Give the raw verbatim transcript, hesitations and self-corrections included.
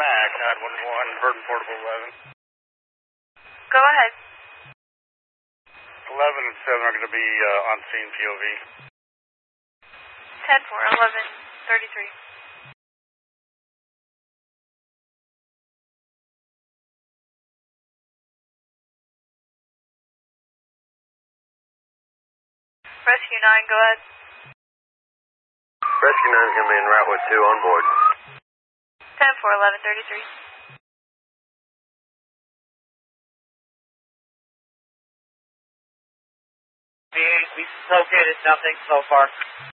Mac, nine one one, Burton Portable eleven. Go ahead. eleven and seven are going to be uh, on scene P O V. ten four, eleven thirty-three. Rescue nine, go ahead. Rescue nine is going to be en route with two on board. ten four, eleven thirty-three. We've located nothing so far.